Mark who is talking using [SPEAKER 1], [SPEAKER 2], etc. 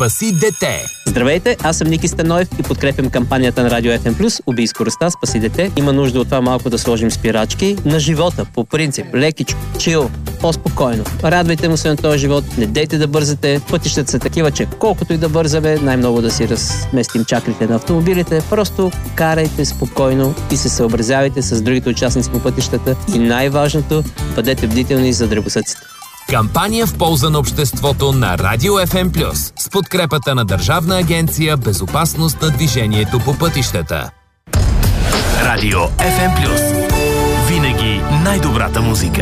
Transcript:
[SPEAKER 1] Спаси дете.
[SPEAKER 2] Здравейте, аз съм Ники Станоев и подкрепям кампанията на Радио FM+. Убий скоростта, спаси дете. Има нужда от това малко да сложим спирачки на живота. По принцип, лекичко, чил, по-спокойно. Радвайте му се на този живот, не дейте да бързате. Пътищата са такива, че колкото и да бързаме, най-много да си разместим чакрите на автомобилите. Просто карайте спокойно и се съобразявайте с другите участници по пътищата. И най-важното, бъдете бдителни за дребосъците.
[SPEAKER 1] Кампания в полза на обществото на Радио FM+, с подкрепата на Държавна агенция Безопасност на движението по пътищата.
[SPEAKER 3] Радио FM+. Винаги най-добрата музика.